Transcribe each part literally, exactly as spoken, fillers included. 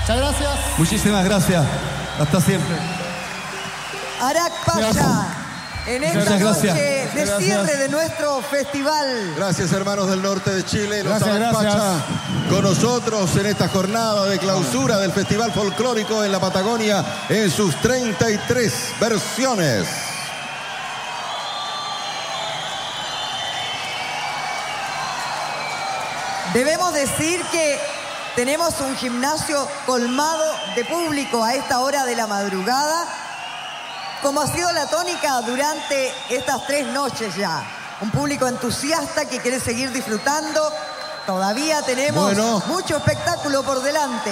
Muchas gracias. Muchísimas gracias. Hasta siempre. Arak Pacha, en esta Muchas noche gracias. de Muchas cierre gracias. de nuestro festival. Gracias, hermanos del norte de Chile. Los Gracias, Arak gracias. Pacha con nosotros en esta jornada de clausura del Festival Folclórico en la Patagonia en sus treinta y tres versiones. Debemos decir que tenemos un gimnasio colmado de público a esta hora de la madrugada, como ha sido la tónica durante estas tres noches ya. Un público entusiasta que quiere seguir disfrutando. Todavía tenemos Bueno. mucho espectáculo por delante.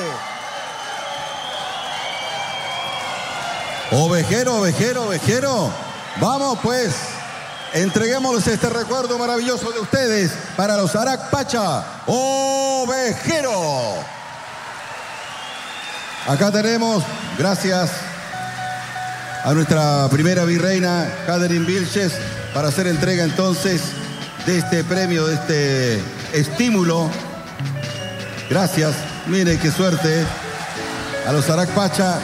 Ovejero, ovejero, ovejero. Vamos pues, entreguémosles este recuerdo maravilloso de ustedes para los Arak Pacha. Ovejero. Acá tenemos, gracias a nuestra primera virreina, Catherine Vilches, para hacer entrega entonces de este premio, de este estímulo. Gracias, mire qué suerte a los Arak Pacha.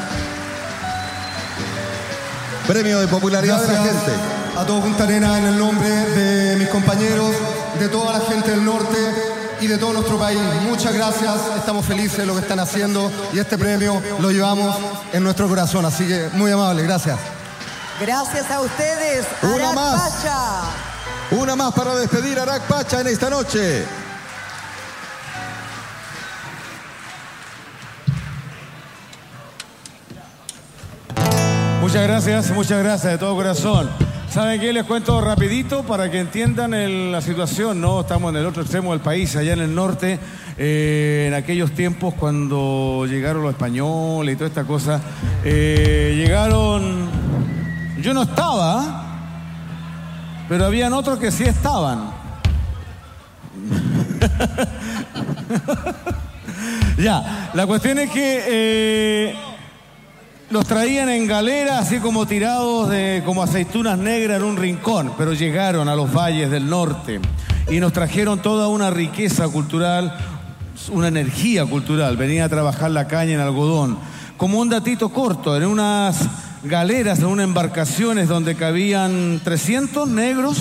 Premio de popularidad de la Gracias gente. a todo Punta Arenas en el nombre de mis compañeros, de toda la gente del norte y de todo nuestro país. Muchas gracias, estamos felices de lo que están haciendo y este premio lo llevamos en nuestro corazón, así que muy amable, gracias. Gracias a ustedes, Una Arak más. Pacha. Una más para despedir a Arak Pacha en esta noche. Muchas gracias, muchas gracias de todo corazón. ¿Saben qué? Les cuento rapidito para que entiendan el- la situación, ¿no? Estamos en el otro extremo del país, allá en el norte, eh, en aquellos tiempos cuando llegaron los españoles y toda esta cosa. eh, llegaron... Yo no estaba, pero habían otros que sí estaban. Ya, la cuestión es que... eh, los traían en galera, así como tirados de, como aceitunas negras en un rincón, pero llegaron a los valles del norte y nos trajeron toda una riqueza cultural, una energía cultural. Venían a trabajar la caña en algodón. Como un datito corto, en unas galeras, en unas embarcaciones donde cabían trescientos negros,